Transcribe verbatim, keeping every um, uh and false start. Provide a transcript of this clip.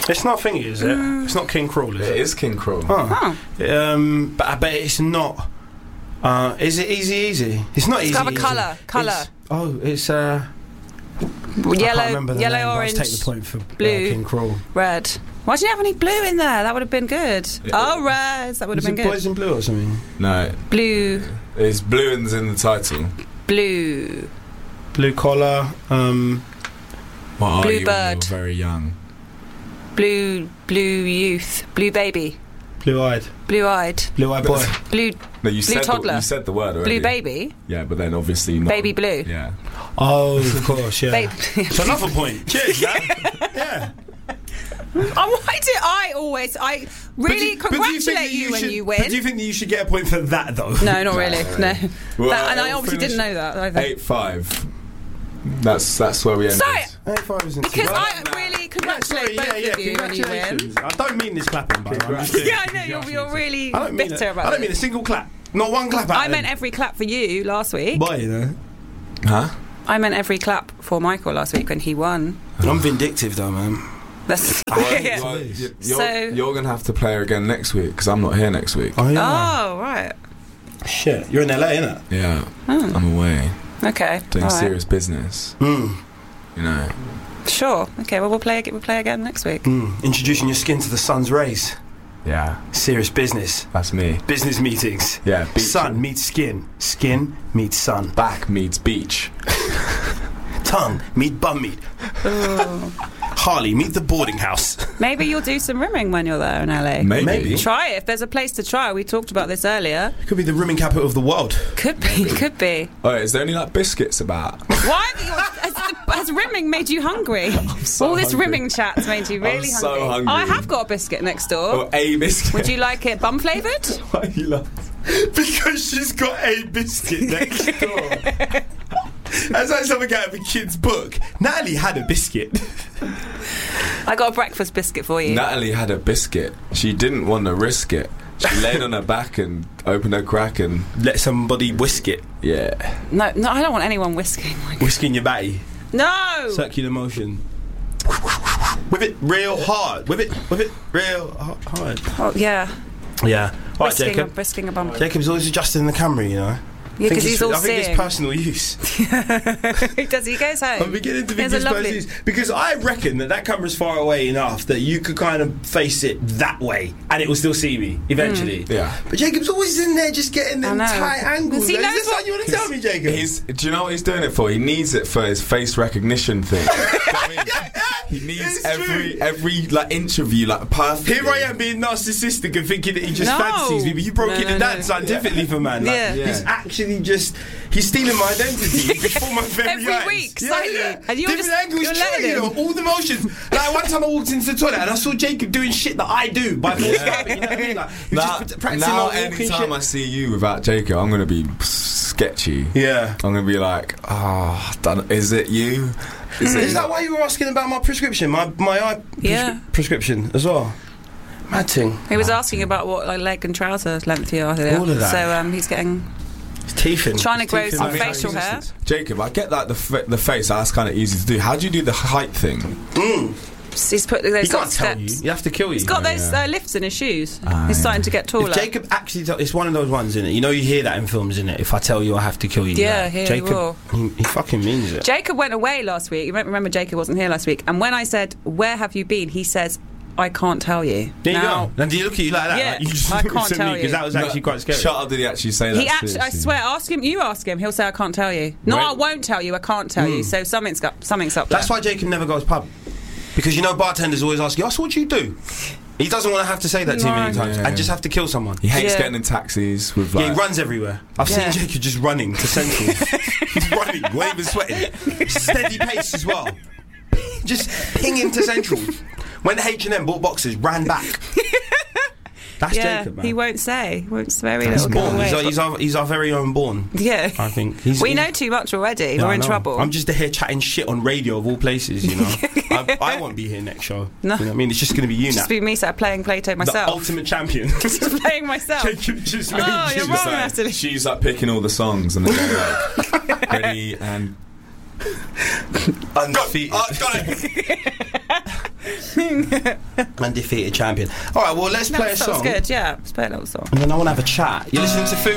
It's not thingy, is it? Mm. It's not King Cruel, is it? It is King Cruel. Oh. oh. Um, but I bet it's not. Uh, is it Easy Easy? It's not it's Easy. It's got a easy. colour. Colour. It's, oh, it's uh. Yellow, the yellow, name, orange, take the point for blue, uh, King Cruel. Red. Why didn't you have any blue in there? That would have been good. Yeah. Oh, red. That would have been good. Boys in Blue or something? No. Blue. It's blue and in the title. Blue. Blue collar. Um. What blue are you bird. When you're very young. Blue, blue youth. Blue baby. Blue-eyed. Blue-eyed. Blue-eyed boy. Blue. No, you blue said toddler. The, you said the word already. Blue baby. Yeah, but then obviously not. Baby blue. Yeah. Oh, of course, yeah. Baby. So another point. Cheers, man. Yeah. Oh, why do I always? I really do, congratulate you, you when should, you win. But do you think that you should get a point for that, though? No, not really. No. Well, that, and I obviously didn't know that either. Eight five. That's that's where we ended. Sorry, eight five isn't because too I really congratulate yeah, sorry, both yeah, of you yeah, when you win. I don't mean this clapping, by the way. Yeah, I know you're, you're really I don't bitter mean a, about it. I don't mean a single clap. Not one clap. I meant every clap for you last week. Why, you know? Huh? I meant every clap for Michael last week when he won. I'm vindictive, though, man. That's well, yeah. well, you're, so you're gonna have to play her again next week because I'm not here next week. Oh, yeah. Oh, right. Shit, you're in L A, innit? Yeah, oh. I'm away. Okay, doing all serious right. business. Mm. You know. Sure. Okay. Well, we'll play. We'll play again next week. Mm. Introducing your skin to the sun's rays. Yeah. Serious business. That's me. Business meetings. Yeah. Beach. Sun meets skin. Skin meets sun. Back meets beach. Tongue meet bum meat. Harley, meet the boarding house. Maybe you'll do some rimming when you're there in L A. Maybe. Maybe. Try it. If there's a place to try, we talked about this earlier. Could be the rimming capital of the world. Could be, could be. Oh, is there any like biscuits about? Why have you, has, has rimming made you hungry? So All this hungry. rimming chat's made you really I'm hungry. so hungry. I have got a biscuit next door. Oh, a biscuit. Would you like it bum flavoured? Why are you laughing? Because she's got a biscuit next door. That's like something out of a kid's book. Natalie had a biscuit. I got a breakfast biscuit for you. Natalie had a biscuit. She didn't want to risk it. She laid on her back and opened her crack and let somebody whisk it. Yeah. No, no, I don't want anyone whisking. Whisking your batty. No. Circular motion. Whip it real hard. Whip it. Whip it real hard. Oh yeah. Yeah. All right, Whisking, Jacob. a, whisking a bum. Jacob's always adjusting the camera, you know. Yeah, because he's all I think seeing. it's personal use. Does he goes home? I'm beginning to think He has a it's lovely- personal use because I reckon that that camera's far away enough that you could kind of face it that way and it will still see me eventually. Mm. Yeah. But Jacob's always in there just getting them tight angles. He Like, knows is this what- what you want to tell me, Jacob? He's, do you know what he's doing it for? He needs it for his face recognition thing. I mean, he needs It's every true. every like interview like perfect. Here I am being narcissistic and thinking that he just No. fancies me, but you broke No, it no, down no. scientifically for man. Like, Yeah. He's Yeah. actually just he's stealing my identity before my very Every eyes. week, yeah, slightly. yeah. And you're Different just- angles, you're true, letting you know, him. all the motions. Like one time I walked into the toilet and I saw Jacob doing shit that I do by force Yeah. clapping. You know what I mean? Like, he was Now, just practicing now my walking anytime shit. I see you without Jacob, I'm gonna be sketchy. Yeah. I'm gonna be like, ah, oh, is it you? Is, it Is that why you were asking about my prescription? My my eye prescri- Yeah. prescription as well. Mad thing. He was asking about what like leg and trouser length you are. All of that. So um, he's getting His teeth in. trying to His grow teeth in some my facial hair. existence. Jacob, I get that the f- the face that's kind of easy to do. How do you do the height thing? Mm. He's put those He got can't tell steps. you. You have to kill you. He's got Oh, those yeah. uh, lifts in his shoes. Ah, he's yeah. starting to get taller. If Jacob actually, tell, it's one of those ones, isn't it? You know, you hear that in films, isn't it? If I tell you, I have to kill you. Yeah, like, he Jacob, will. He, he fucking means it. Jacob went away last week. You might remember Jacob wasn't here last week. And when I said, "Where have you been?" he says, "I can't tell you." There you now, go. And do you look at you like that? Yeah, like, you just I look can't to tell me because you. that was actually quite scary. Shut up! Did he actually say that? He actually, I seriously? swear, ask him. You ask him. He'll say, "I can't tell you." No, When- I won't tell you. I can't tell you. So something's got something's up. That's there. why Jacob never goes pub. Because you know, bartenders always ask you, "Oh, so what do you do?" He doesn't want to have to say that too No. many times Yeah. and just have to kill someone. He hates Yeah. getting in taxis with like. Yeah, he runs everywhere. I've Yeah. seen Jacob just running to Central. He's running, not even sweating. Steady pace as well. Just pinging to Central. Went to H and M, bought boxes, ran back. That's yeah, Jacob, man. he won't say. Won't very He's little. born. give He's away. our, he's, our, he's our very own born. Yeah, I think. He's, we he's, know too much already. Yeah, We're I in know. trouble. I'm just here chatting shit on radio of all places, you know. I, I won't be here next show. No. You know what I mean? It's just going to be you just now. be me sat playing Plato The myself. ultimate champion. just playing myself. Jacob just made Oh, you. you're She's wrong, like, Natalie. she's like picking all the songs and then going like, ready and Undefeated. Oh, got it. Undefeated champion. All right, well, let's play a that was song. good, yeah. Let's play a little song. And then I want to have a chat. You're listening to Food